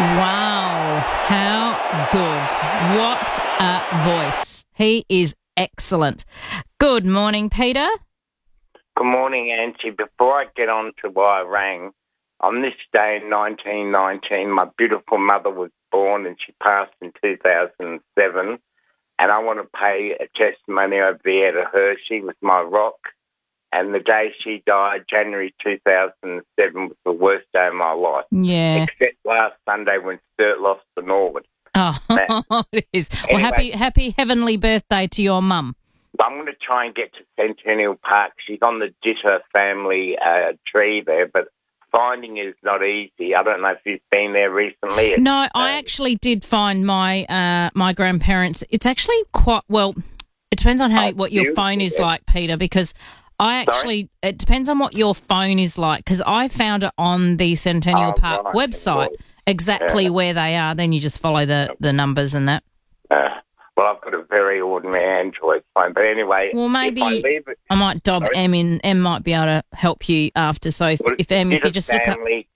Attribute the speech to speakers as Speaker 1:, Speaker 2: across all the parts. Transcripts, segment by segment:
Speaker 1: Wow, how good. What a voice. He is excellent. Good morning, Peter.
Speaker 2: Good morning, Angie. Before I get on to why I rang, on this day in 1919, my beautiful mother was born and she passed in 2007. And I want to pay a testimony over the air to her. She was my rock. And the day she died, January 2007, was the worst day of my life.
Speaker 1: Yeah.
Speaker 2: Except last Sunday when Sturt lost to Norwood.
Speaker 1: Oh, it is.
Speaker 2: Anyway,
Speaker 1: well, happy heavenly birthday to your mum.
Speaker 2: I'm going to try and get to Centennial Park. She's on the Ditter family tree there, but finding is not easy. I don't know if you've been there recently.
Speaker 1: No, I actually did find my my grandparents. It's actually quite, well, it depends on what your phone is like, Peter, because it depends on what your phone is like, because I found it on the Centennial Park website exactly where they are. Then you just follow the numbers and that.
Speaker 2: Well, I've got a very ordinary Android phone, but anyway.
Speaker 1: Well, maybe I might dob Em in. Em might be able to help you after. So if you just look up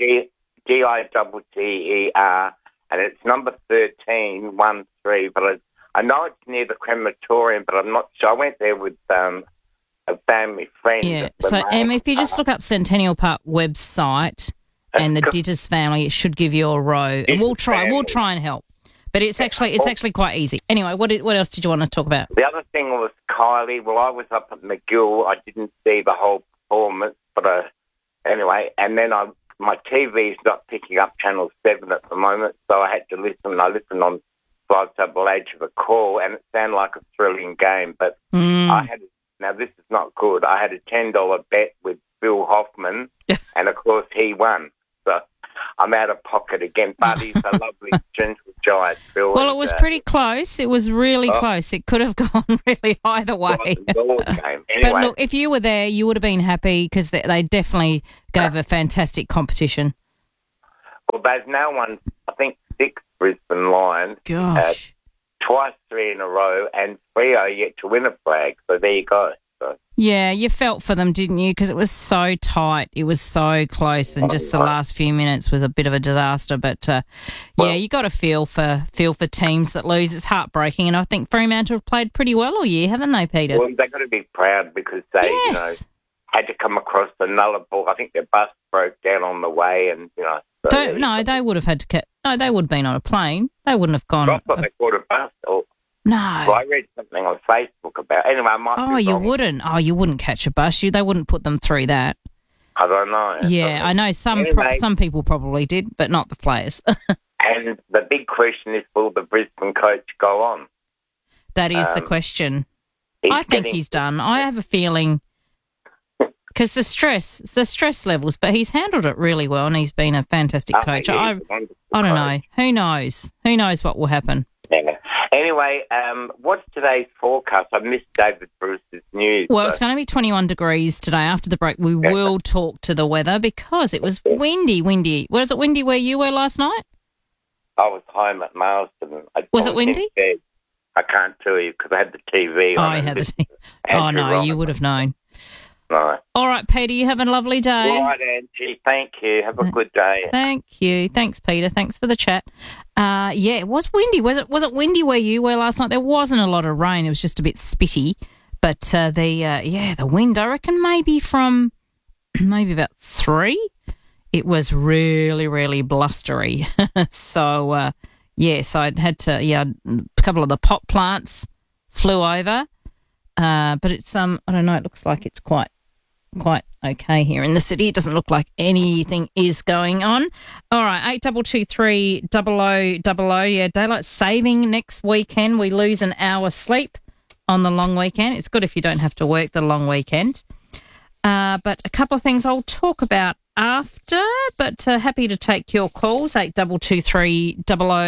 Speaker 1: GITTER, and it's number 1313. But I know it's near the crematorium, but I'm not sure. I went there with a family friend. Yeah. So Em, if you just look up Centennial Park website and the Ditters family, it should give you a row. And we'll try and help. But it's actually quite easy. Anyway, what else did you want to talk about?
Speaker 2: The other thing was Kylie. Well, I was up at McGill. I didn't see the whole performance, but anyway. And then my TV is not picking up Channel 7 at the moment, so I had to listen. I listened on 588 of a call, and it sounded like a thrilling game. But now this is not good. I had a $10 bet with Bill Hoffman, and of course he won. So I'm out of pocket again, but he's a lovely, gentle giant, Bill.
Speaker 1: Well, it was pretty close. It was really close. It could have gone really either way.
Speaker 2: Anyway.
Speaker 1: But look, if you were there, you would have been happy because they definitely gave a fantastic competition.
Speaker 2: Well, they've now won, I think, 6 Brisbane Lions.
Speaker 1: Gosh.
Speaker 2: Twice 3 in a row, and 3 are yet to win a flag. So there you go.
Speaker 1: Yeah, you felt for them, didn't you? Because it was so tight. It was so close, and just the last few minutes was a bit of a disaster. But, you got to feel for teams that lose. It's heartbreaking, and I think Fremantle have played pretty well all year, haven't they, Peter?
Speaker 2: Well, they've got to be proud because they, had to come across the Nullarbor. I think their bus broke down on the way, and, So
Speaker 1: they would have had to... No, they would have been on a plane. They wouldn't have gone...
Speaker 2: I thought they caught a bus.
Speaker 1: No.
Speaker 2: Well, I read something on Facebook about... Anyway, I might be wrong.
Speaker 1: You wouldn't. Oh, you wouldn't catch a bus. They wouldn't put them through that.
Speaker 2: I don't know.
Speaker 1: Yeah, I know some people probably did, but not the players.
Speaker 2: And the big question is, will the Brisbane coach go on?
Speaker 1: That is the question. I think he's done. I have a feeling... Because the stress levels, but he's handled it really well, and he's been a fantastic coach. I don't know. Who knows? Who knows what will happen?
Speaker 2: Yeah. Anyway, what's today's forecast? I missed David Bruce's news.
Speaker 1: Well, it's going to be 21 degrees today. After the break, we will talk to the weather because it was windy. Was it windy where you were last night?
Speaker 2: I was home at Marsden.
Speaker 1: Was it windy?
Speaker 2: I can't tell you because I had the TV on.
Speaker 1: Oh, you had the TV. Oh, no, you would have known.
Speaker 2: No.
Speaker 1: All right, Peter, you have a lovely day.
Speaker 2: All right, Angie. Thank you. Have a good day.
Speaker 1: Thank you. Thanks, Peter. Thanks for the chat. It was windy. Was it windy where you were last night? There wasn't a lot of rain. It was just a bit spitty. But the wind, I reckon maybe from about 3. It was really, really blustery. So I'd had to, a couple of the pot plants flew over. But it's, I don't know, it looks like it's quite okay here in the city. It doesn't look like anything is going on. All right, 8223 0000. Yeah, daylight saving next weekend. We lose an hour sleep on the long weekend. It's good if you don't have to work the long weekend. But a couple of things I'll talk about after, but happy to take your calls, 8223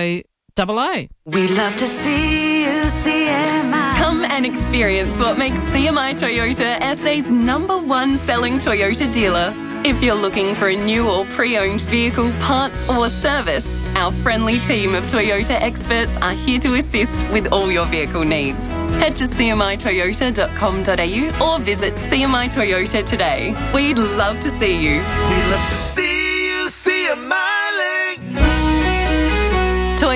Speaker 1: 0000.
Speaker 3: We love to see you, CMI. Come and experience what makes CMI Toyota SA's #1 selling Toyota dealer. If you're looking for a new or pre-owned vehicle, parts or service, our friendly team of Toyota experts are here to assist with all your vehicle needs. Head to cmitoyota.com.au or visit CMI Toyota today. We'd love to see you.
Speaker 4: We love to see you, CMI.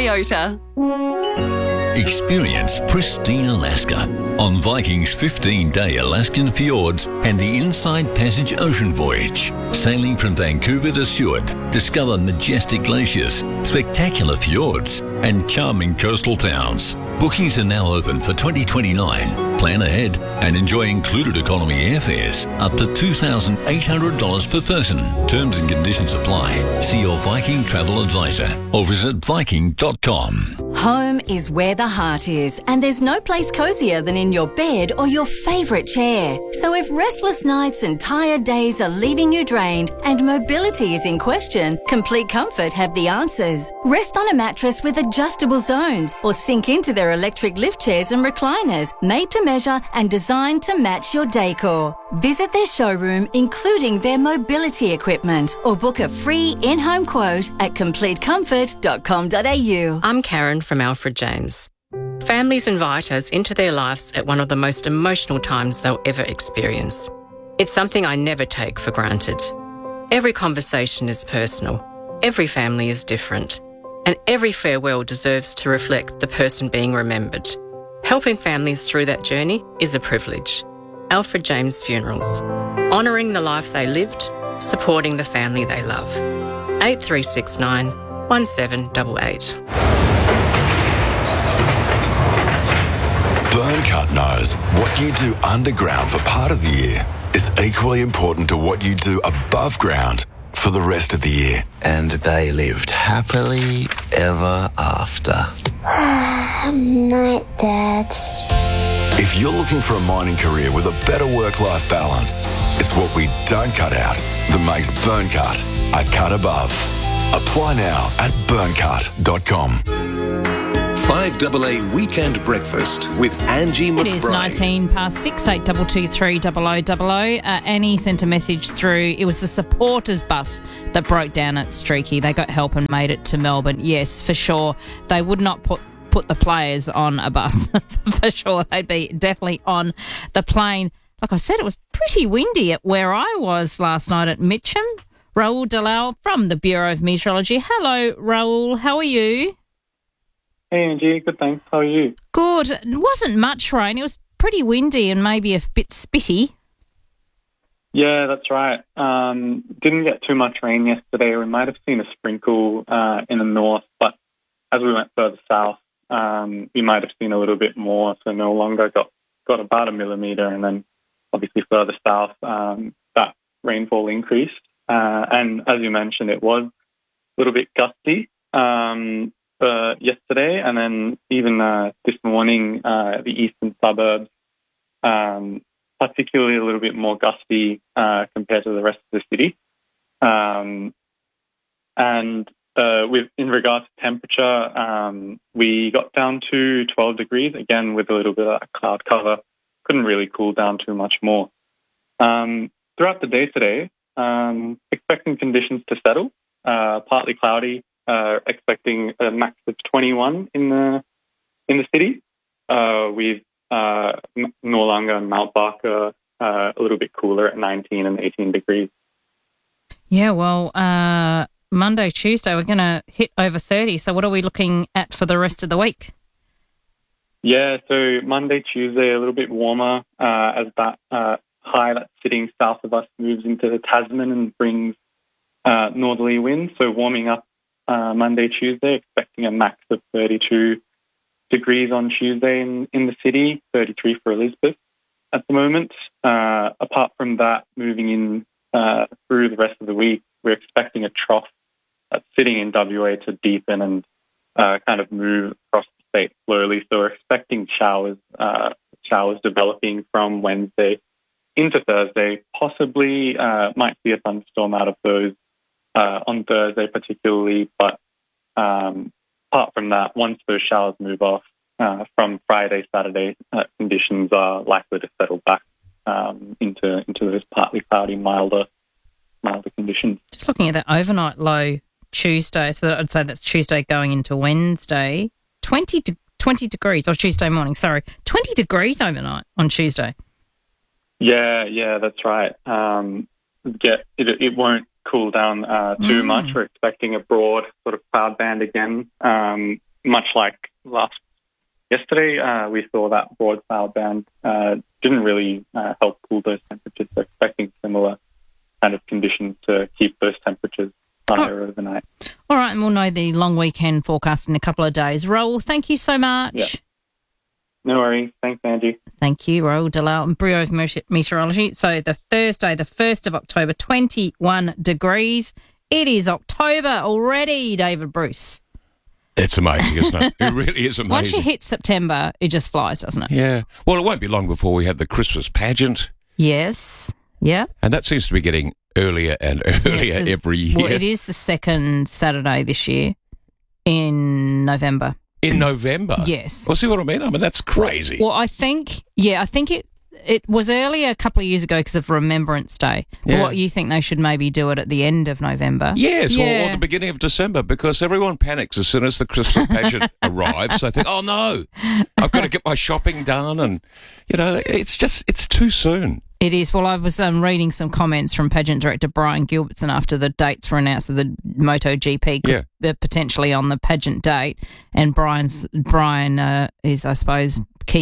Speaker 3: Toyota.
Speaker 4: Experience pristine Alaska on Viking's 15-day Alaskan fjords and the Inside Passage ocean voyage. Sailing from Vancouver to Seward, discover majestic glaciers, spectacular fjords and charming coastal towns. Bookings are now open for 2029. Plan ahead and enjoy included economy airfares up to $2,800 per person. Terms and conditions apply. See your Viking travel advisor or visit Viking.com.
Speaker 5: Home is where the heart is, and there's no place cosier than in your bed or your favourite chair. So if restless nights and tired days are leaving you drained and mobility is in question, Complete Comfort have the answers. Rest on a mattress with adjustable zones or sink into their electric lift chairs and recliners, made to measure and designed to match your decor. Visit their showroom, including their mobility equipment, or book a free in-home quote at completecomfort.com.au.
Speaker 6: I'm Karen from Alfred James. Families invite us into their lives at one of the most emotional times they'll ever experience. It's something I never take for granted. Every conversation is personal. Every family is different. And every farewell deserves to reflect the person being remembered. Helping families through that journey is a privilege. Alfred James Funerals. Honouring the life they lived, supporting the family they love. 8369 1788.
Speaker 7: Burncut knows what you do underground for part of the year is equally important to what you do above ground for the rest of the year.
Speaker 8: And they lived happily ever after.
Speaker 9: Night, Dad.
Speaker 7: If you're looking for a mining career with a better work-life balance, it's what we don't cut out that makes Burncut a cut above. Apply now at burncut.com.
Speaker 10: 5AA Weekend Breakfast with Angie McBride.
Speaker 1: It is 19 past 6, 8223 0000. Annie sent a message through. It was the supporters bus that broke down at Streaky. They got help and made it to Melbourne. Yes, for sure. They would not put the players on a bus. For sure. They'd be definitely on the plane. Like I said, it was pretty windy at where I was last night at Mitcham. Raoul Delau from the Bureau of Meteorology. Hello, Raoul. How are you?
Speaker 11: Hey, Angie. Good, thanks. How are you?
Speaker 1: Good. It wasn't much rain. It was pretty windy and maybe a bit spitty.
Speaker 11: Yeah, that's right. Didn't get too much rain yesterday. We might have seen a sprinkle in the north, but as we went further south, we might have seen a little bit more, so no longer got about a millimetre, and then obviously further south, that rainfall increased. And as you mentioned, it was a little bit gusty yesterday, and then even this morning, the eastern suburbs, particularly a little bit more gusty compared to the rest of the city. And in regards to temperature, we got down to 12 degrees, again with a little bit of cloud cover. Couldn't really cool down too much more. Throughout the day today, expecting conditions to settle, partly cloudy, expecting a max of 21 in the city, with Noarlunga and Mount Barker a little bit cooler at 19 and 18 degrees.
Speaker 1: Yeah, well, Monday, Tuesday, we're going to hit over 30. So what are we looking at for the rest of the week?
Speaker 11: Yeah, so Monday, Tuesday, a little bit warmer as that high that's sitting south of us moves into the Tasman and brings northerly winds. So warming up Monday, Tuesday, expecting a max of 32 degrees on Tuesday in the city, 33 for Elizabeth at the moment. Apart from that, moving in through the rest of the week, we're expecting a trough that's sitting in WA to deepen and kind of move across the state slowly. So we're expecting showers developing from Wednesday into Thursday. Possibly might see a thunderstorm out of those on Thursday particularly, but apart from that, once those showers move off from Friday, Saturday, conditions are likely to settle back into those partly cloudy, milder conditions.
Speaker 1: Just looking at that overnight low Tuesday, so I'd say that's Tuesday going into Wednesday, 20 degrees, or Tuesday morning, 20 degrees overnight on Tuesday.
Speaker 11: Yeah, that's right. It won't cool down too much. We're expecting a broad sort of cloud band again much like yesterday, we saw that broad cloud band didn't really help cool those temperatures. So expecting similar kind of conditions to keep those temperatures higher overnight.
Speaker 1: All right, and we'll know the long weekend forecast in a couple of days. Raoul, thank you so much.
Speaker 11: Yeah. No worries. Thanks, Angie.
Speaker 1: Thank you, Raoul Delau, Bureau of Meteorology. So the Thursday, the 1st of October, 21 degrees. It is October already, David Bruce.
Speaker 9: It's amazing, isn't it? It really is amazing.
Speaker 1: Once you hit September, it just flies, doesn't it?
Speaker 9: Yeah. Well, it won't be long before we have the Christmas pageant.
Speaker 1: Yes. Yeah.
Speaker 9: And that seems to be getting earlier and earlier every year.
Speaker 1: Well, it is the second Saturday this year in November.
Speaker 9: In November?
Speaker 1: Yes.
Speaker 9: Well, see what I mean? I mean, that's crazy.
Speaker 1: Well, I think it was earlier a couple of years ago because of Remembrance Day. Yeah. But what, you think they should maybe do it at the end of November?
Speaker 9: Yes, or the beginning of December, because everyone panics as soon as the Christmas pageant arrives. They think, oh no, I've got to get my shopping done, and it's too soon.
Speaker 1: It is. Well, I was reading some comments from pageant director Brian Gilbertson after the dates were announced of the MotoGP potentially on the pageant date, and Brian is, I suppose,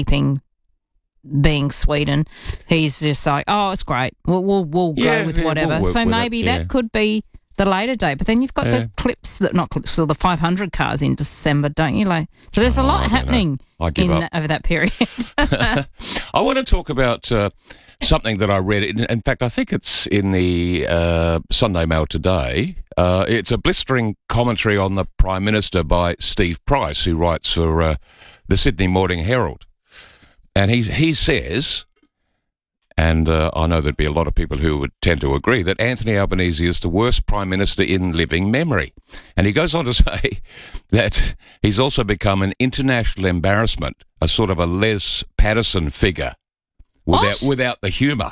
Speaker 1: being Sweden. He's just like, oh, it's great. We'll go with whatever. So maybe that could be the later date. But then you've got the the 500 cars in December, don't you? So there's a lot happening over that period.
Speaker 9: I want to talk about something that I read. In fact, I think it's in the Sunday Mail today. It's a blistering commentary on the Prime Minister by Steve Price, who writes for the Sydney Morning Herald. And he says, and I know there'd be a lot of people who would tend to agree, that Anthony Albanese is the worst Prime Minister in living memory. And he goes on to say that he's also become an international embarrassment, a sort of a Les Patterson figure without the humour.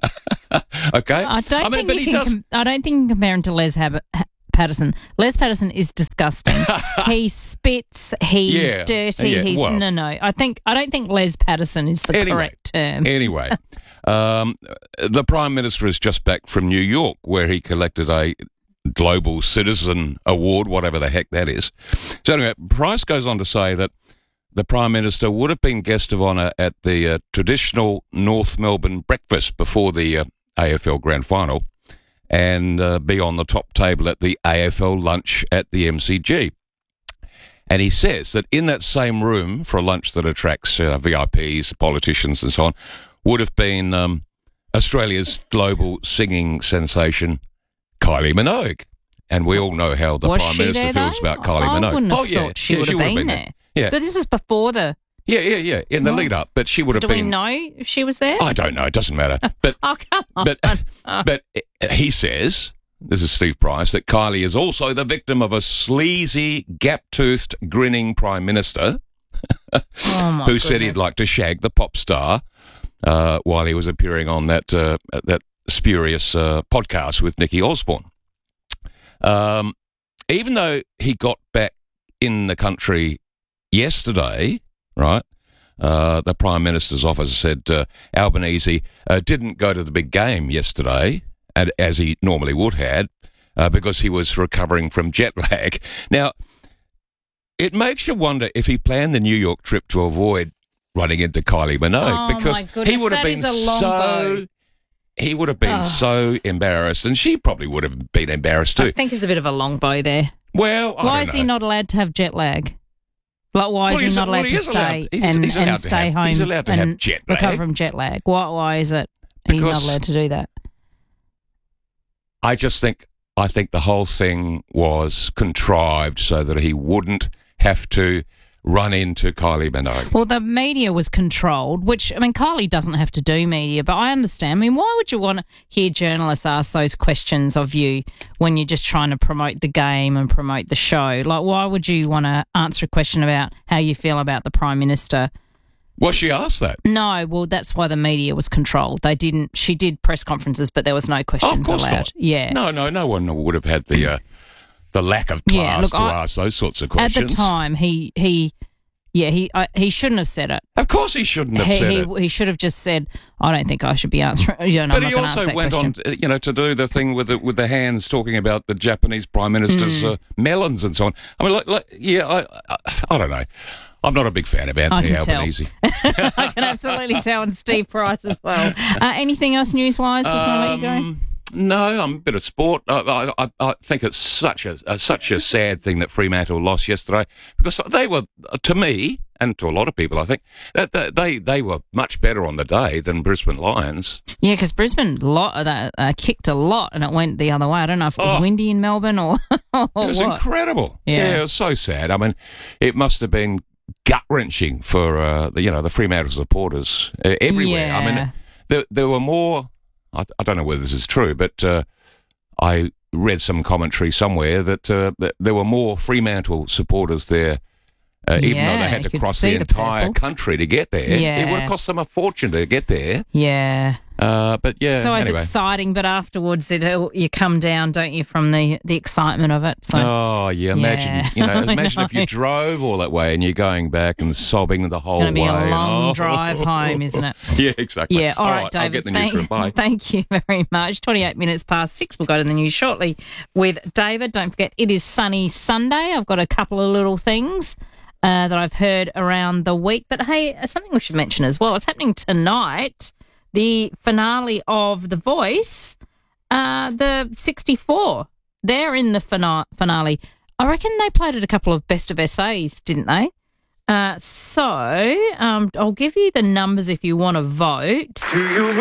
Speaker 9: Okay?
Speaker 1: I don't think you can compare him to Les Patterson. Les Patterson is disgusting. He spits. He's dirty. No. I don't think Les Patterson is the correct term.
Speaker 9: Anyway, the Prime Minister is just back from New York, where he collected a Global Citizen Award, whatever the heck that is. So anyway, Price goes on to say that the Prime Minister would have been guest of honour at the traditional North Melbourne breakfast before the AFL Grand Final, and be on the top table at the AFL lunch at the MCG. And he says that in that same room for a lunch that attracts VIPs, politicians and so on, would have been Australia's global singing sensation, Kylie Minogue. And we all know how the Prime Minister feels about Kylie Minogue.
Speaker 1: I wouldn't have thought she would have been there.
Speaker 9: Yeah.
Speaker 1: But this is before the...
Speaker 9: Yeah, in the lead up. But she would have been...
Speaker 1: Do we know if she was there?
Speaker 9: I don't know. It doesn't matter. But,
Speaker 1: oh, come on.
Speaker 9: But he says, this is Steve Price, that Kylie is also the victim of a sleazy, gap-toothed, grinning Prime Minister who said he'd like to shag the pop star while he was appearing on that spurious podcast with Nicky Osborne. Even though he got back in the country yesterday, right, the Prime Minister's office said Albanese didn't go to the big game yesterday, as he normally would have, because he was recovering from jet lag. Now, it makes you wonder if he planned the New York trip to avoid running into Kylie Minogue, because he would have been so embarrassed, and she probably would have been embarrassed too.
Speaker 1: I think it's a bit of a long bow there.
Speaker 9: Well,
Speaker 1: why is he not allowed to have jet lag? Like, why is he not allowed to stay and stay home?
Speaker 9: He's allowed to have jet lag.
Speaker 1: Recover from jet lag. Why is it he's not allowed to do that?
Speaker 9: I think the whole thing was contrived so that he wouldn't have to run into Kylie Minogue.
Speaker 1: Well, the media was controlled, which, I mean, Kylie doesn't have to do media, but I understand. I mean, why would you want to hear journalists ask those questions of you when you're just trying to promote the game and promote the show? Like, why would you want to answer a question about how you feel about the Prime Minister?
Speaker 9: Well, she asked that.
Speaker 1: No, well, that's why the media was controlled. She did press conferences, but there was no questions allowed.
Speaker 9: Not.
Speaker 1: Yeah.
Speaker 9: No one would have had the lack of class to ask those sorts of questions.
Speaker 1: At the time, he Yeah, he shouldn't have said it.
Speaker 9: Of course he shouldn't have said it.
Speaker 1: He should have just said, I don't think I should be answering.
Speaker 9: But he also went on, to do the thing with the hands, talking about the Japanese Prime Minister's melons and so on. I mean, I don't know. I'm not a big fan of Anthony Albanese.
Speaker 1: I can absolutely tell, and Steve Price as well. Anything else news-wise before I let you go?
Speaker 9: No, I'm a bit of sport. I think it's such a sad thing that Fremantle lost yesterday, because they were, to me and to a lot of people, I think, that they were much better on the day than Brisbane Lions.
Speaker 1: Yeah, because Brisbane kicked a lot and it went the other way. I don't know if it was windy in Melbourne or
Speaker 9: it was incredible. Yeah, it was so sad. I mean, it must have been gut-wrenching for the Fremantle supporters everywhere.
Speaker 1: Yeah.
Speaker 9: I mean, there were more. I don't know whether this is true, but I read some commentary somewhere that there were more Fremantle supporters there, even though they had to cross the entire country to get there.
Speaker 1: Yeah.
Speaker 9: It would have cost them a fortune to get there.
Speaker 1: Yeah.
Speaker 9: But yeah,
Speaker 1: it's always
Speaker 9: anyway.
Speaker 1: exciting, but afterwards you come down, don't you, from the excitement of it? So,
Speaker 9: imagine if you drove all that way and you're going back and sobbing the whole way.
Speaker 1: It's going to be a long drive home, isn't it?
Speaker 9: Yeah, exactly.
Speaker 1: Yeah, all right, David.
Speaker 9: I'll get the newsroom. Bye.
Speaker 1: Thank you very much. 28 minutes past 6. We'll go to the news shortly with David. Don't forget, it is Sunny Sunday. I've got a couple of little things that I've heard around the week. But hey, something we should mention as well. It's happening tonight. The finale of The Voice, the 64. They're in the finale. I reckon they played at a couple of Best of SAs, didn't they? So I'll give you the numbers if you want to vote.